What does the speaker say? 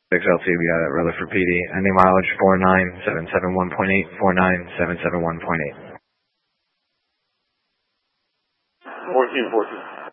XLT, we got it, Rutherford PD. Ending mileage 49771.8, 49771.8. 1414.